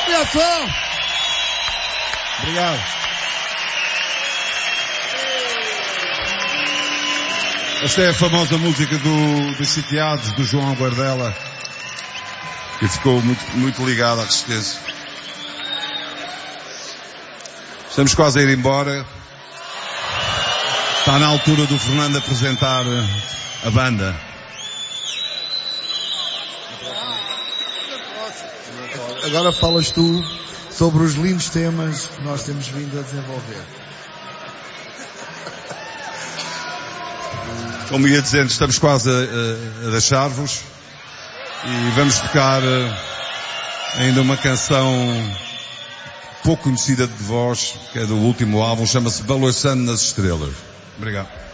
Atenção! Obrigado. Esta é a famosa música dos Sitiados, do João Guardela, que ficou muito ligado à Resistência. Estamos quase a ir embora. Está na altura do Fernando apresentar a banda. Agora falas tu sobre os lindos temas que nós temos vindo a desenvolver. Como ia dizendo, estamos quase a deixar-vos e vamos tocar ainda uma canção pouco conhecida de vós, que é do último álbum, chama-se Balançando nas Estrelas. Obrigado.